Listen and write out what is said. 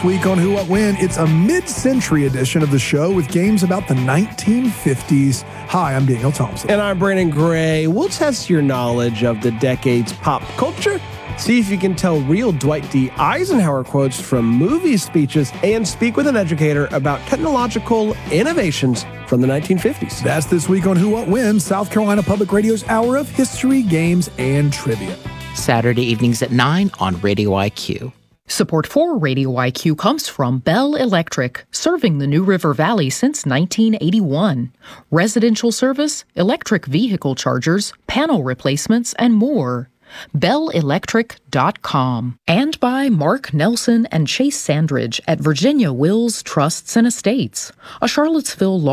This week on Who, What, When, it's a mid-century edition of the show with games about the 1950s. Hi, I'm Daniel Thompson. And I'm Brandon Gray. We'll test your knowledge of the decade's pop culture, see if you can tell real Dwight D. Eisenhower quotes from movie speeches, and speak with an educator about technological innovations from the 1950s. That's this week on Who, What, When, South Carolina Public Radio's Hour of History, Games, and Trivia. Saturday evenings at 9 on Radio IQ. Support for Radio IQ comes from Bell Electric, serving the New River Valley since 1981. Residential service, electric vehicle chargers, panel replacements, and more. BellElectric.com. And by Mark Nelson and Chase Sandridge at Virginia Wills Trusts and Estates, a Charlottesville law